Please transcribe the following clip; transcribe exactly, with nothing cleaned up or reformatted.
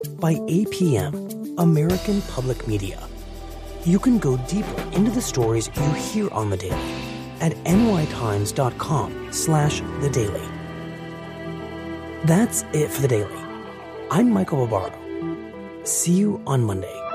By eight p.m., American Public Media. You can go deeper into the stories you hear on The Daily at nytimes.com slash The Daily. That's it for The Daily. I'm Michael Barbaro. See you on Monday.